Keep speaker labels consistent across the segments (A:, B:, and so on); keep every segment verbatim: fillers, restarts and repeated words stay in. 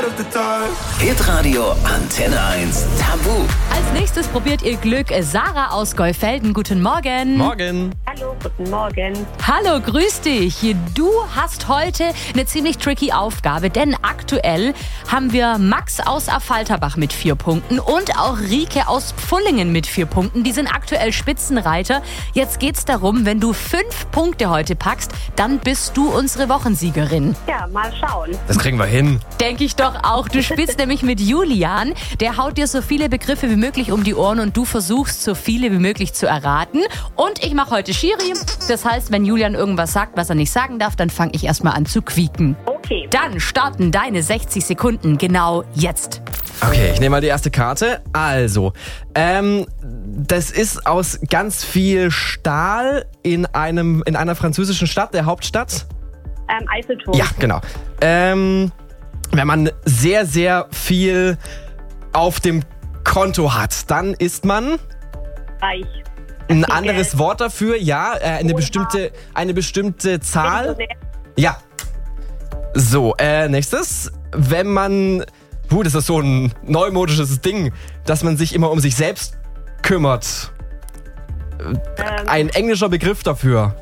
A: Hitradio Antenne eins Tabu.
B: Als nächstes probiert ihr Glück Sarah aus Geufelden. Guten Morgen.
C: Morgen.
D: Hallo, guten Morgen.
B: Hallo, grüß dich. Du hast heute eine ziemlich tricky Aufgabe, denn aktuell haben wir Max aus Affalterbach mit vier Punkten und auch Rike aus Pfullingen mit vier Punkten. Die sind aktuell Spitzenreiter. Jetzt geht's darum, wenn du fünf Punkte heute packst, dann bist du unsere Wochensiegerin.
D: Ja, mal schauen.
C: Das kriegen wir hin.
B: Denke ich doch auch. Du spielst nämlich mit Julian. Der haut dir so viele Begriffe wie möglich um die Ohren und du versuchst, so viele wie möglich zu erraten. Und ich mache heute Schiri. Das heißt, wenn Julian irgendwas sagt, was er nicht sagen darf, dann fange ich erstmal an zu quieken.
D: Okay.
B: Dann starten deine sechzig Sekunden genau jetzt.
C: Okay, ich nehme mal die erste Karte. Also, ähm, das ist aus ganz viel Stahl in einem in einer französischen Stadt, der Hauptstadt.
D: Ähm, Eiffelturm.
C: Ja, genau. Ähm, wenn man sehr, sehr viel auf dem Konto hat, dann ist man
D: Reich.
C: ein
D: Viel
C: anderes
D: Geld.
C: Wort dafür, ja, äh, eine
D: Oha.
C: bestimmte eine bestimmte Zahl.
D: Millionär.
C: Ja. So, äh, nächstes, wenn man, puh, das ist so ein neumodisches Ding, dass man sich immer um sich selbst kümmert.
D: Ähm,
C: Ein englischer Begriff dafür.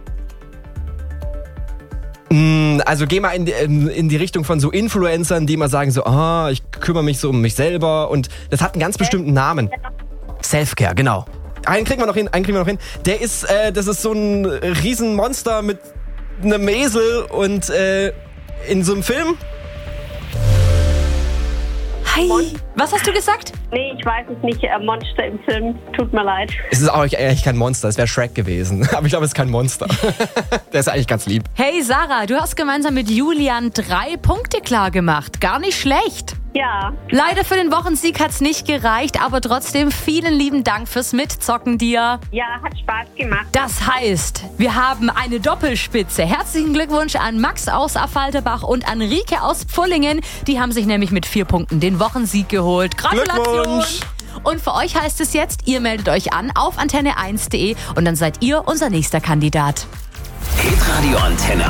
C: Mm, Also geh mal in die, in, in die Richtung von so Influencern, die immer sagen so, ah, ich kümmere mich so um mich selber und das hat einen ganz bestimmten Namen. Selfcare, genau. Einen kriegen wir noch hin, einen kriegen wir noch hin. Der ist, äh, das ist so ein Riesenmonster mit einem Esel und äh, in so einem Film.
B: Hi. Was hast du gesagt?
D: nee, ich weiß es nicht. Äh, Monster im Film. Tut mir leid.
C: Es ist auch eigentlich kein Monster, es wäre Shrek gewesen. Aber ich glaube, es ist kein Monster. Der ist eigentlich ganz lieb.
B: Hey Sarah, du hast gemeinsam mit Julian drei Punkte klar gemacht. Gar nicht schlecht.
D: Ja.
B: Leider für den Wochensieg hat's nicht gereicht, aber trotzdem vielen lieben Dank fürs Mitzocken dir.
D: Ja, hat Spaß gemacht.
B: Das heißt, wir haben eine Doppelspitze. Herzlichen Glückwunsch an Max aus Affalterbach und an Rike aus Pfullingen. Die haben sich nämlich mit vier Punkten den Wochensieg geholt. Gratulation!
C: Glückwunsch!
B: Und für euch heißt es jetzt, ihr meldet euch an auf antenne eins punkt de und dann seid ihr unser nächster Kandidat.
A: Hitradio Antenne